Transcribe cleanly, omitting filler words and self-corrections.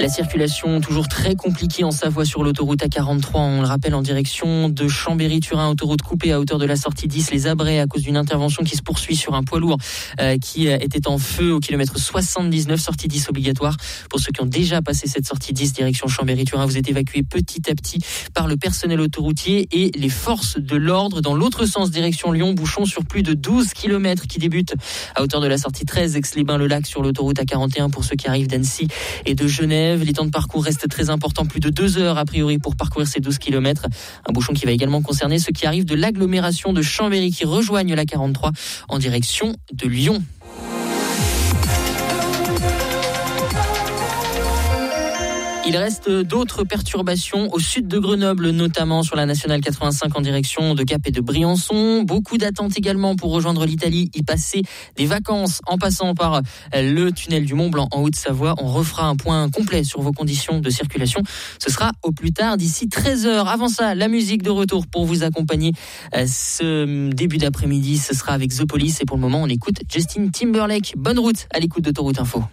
La circulation toujours très compliquée en Savoie sur l'autoroute A43. On le rappelle, en direction de Chambéry-Turin, autoroute coupée à hauteur de la sortie 10, les Abrets, à cause d'une intervention qui se poursuit sur un poids lourd qui était en feu au kilomètre 79, sortie 10 obligatoire. Pour ceux qui ont déjà passé cette sortie 10 direction Chambéry-Turin, vous êtes évacués petit à petit par le personnel autoroutier et les forces de l'ordre. Dans l'autre sens, direction Lyon, bouchon sur plus de 12 km qui débute à hauteur de la sortie 13, Aix-les-Bains-le-Lac sur l'autoroute A41 pour ceux qui arrivent d'Annecy et de Genève. Les temps de parcours restent très importants, plus de 2 heures a priori pour parcourir ces 12 km. Un bouchon qui va également concerner ceux qui arrivent de l'agglomération de Chambéry qui rejoignent la 43 en direction de Lyon. Il reste d'autres perturbations au sud de Grenoble, notamment sur la nationale 85 en direction de Gap et de Briançon. Beaucoup d'attentes également pour rejoindre l'Italie, y passer des vacances en passant par le tunnel du Mont-Blanc en Haute-Savoie. On refera un point complet sur vos conditions de circulation. Ce sera au plus tard d'ici 13h. Avant ça, la musique de retour pour vous accompagner ce début d'après-midi. Ce sera avec The Police et pour le moment, on écoute Justin Timberlake. Bonne route à l'écoute d'Autoroute Info.